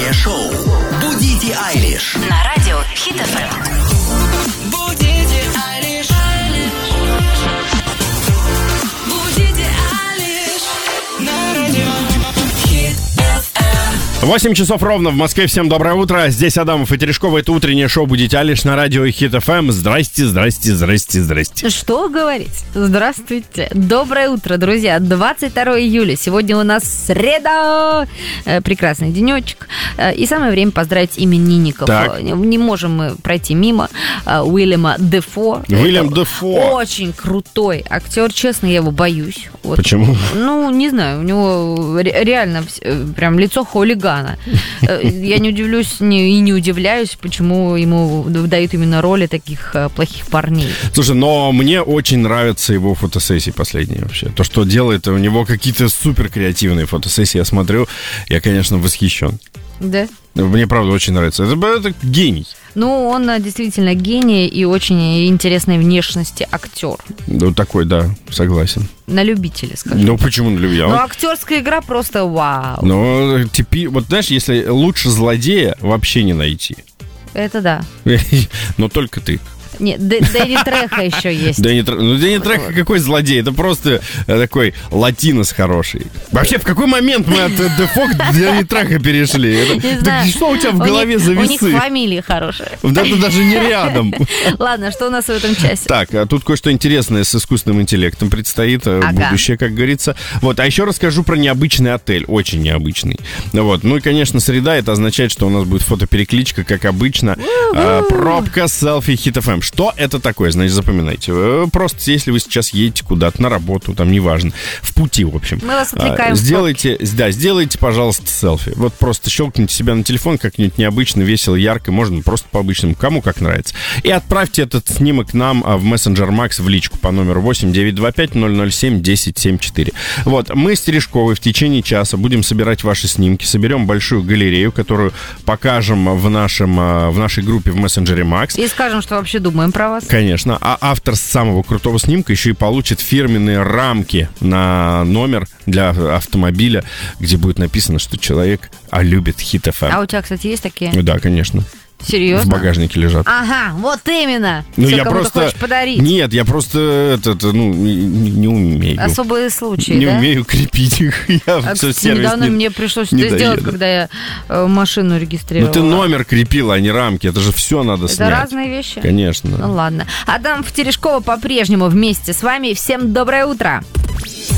утреннее шоу «Будите Айлиш» на радио Хит FM. Будите Айлиш. Будите Айлиш на радио Хит FM. 8 часов ровно в Москве. Всем доброе утро. Здесь Адамов и Терешкова. Это утреннее шоу «Будите Айлиш» на радио Хит FM. Здрасте, здрасте, здрасте, здрасте. Что говорить? Здравствуйте. Доброе утро, друзья. 22 июля. Сегодня у нас среда. Прекрасный денечек. И самое время поздравить именинников. Так. Не можем мы пройти мимо Уильяма Дефо. Уильям Это Дефо. очень крутой актер. Честно, я его боюсь. Вот. Почему? Ну, не знаю. У него реально прям лицо хулигана. Я не удивлюсь и не удивляюсь, почему ему дают именно роли таких плохих парней. Слушай, но мне очень нравятся его фотосессии последние вообще. То, что делает, у него какие-то супер креативные фотосессии. Я смотрю, я, конечно, восхищен. Да? Мне, правда, очень нравится. Это гений. Ну, он действительно гений и очень интересной внешности актер. Ну, такой, да, согласен. На любителя, скажем. Ну, почему на любви? Ну, актерская игра просто вау. Ну, вот знаешь, если лучше злодея вообще не найти. Это да. Но только ты. Нет, Дэнни Трехо еще есть. Дэнни Трехо какой злодей? Это просто такой латинос хороший. Вообще, в какой момент мы от Дефо к Дэнни Трехо перешли? Что у тебя в голове за весы? У них фамилии хорошие. Это даже не рядом. Ладно, что у нас в этом часе? Так, а тут кое-что интересное с искусственным интеллектом предстоит. Будущее, как говорится. Вот, а еще расскажу про необычный отель. Очень необычный. Вот. Ну и, конечно, среда. Это означает, что у нас будет фотоперекличка, как обычно. Пробка, селфи, Хит FM. Что это такое? Значит, запоминайте. Просто если вы сейчас едете куда-то на работу, там, неважно, в пути, в общем. Мы вас отвлекаем. Сделайте, пожалуйста, селфи. Вот просто щелкните себя на телефон как-нибудь необычно, весело, ярко, можно просто по-обычному, кому как нравится. И отправьте этот снимок нам в мессенджер Макс в личку по номеру 8-925-007-1074. Вот, мы с Терешковой в течение часа будем собирать ваши снимки, соберем большую галерею, которую покажем в нашей группе в мессенджере Макс. И скажем, что вообще думаем про вас. Конечно. А автор самого крутого снимка еще и получит фирменные рамки на номер для автомобиля, где будет написано, что человек любит Хит FM. А у тебя, кстати, есть такие? Да, конечно. Серьезно? В багажнике лежат. Ага, вот именно. Ну, Все, я кому просто... ты хочешь подарить. Нет, я просто не умею. Особые случаи, не да? умею крепить их. Недавно мне пришлось это сделать, когда я машину регистрировала. Ну, ты номер крепила, а не рамки. Это же все надо снять. Это разные вещи? Конечно. Ну, ладно. Адам Терешкова по-прежнему вместе с вами. Всем доброе утро.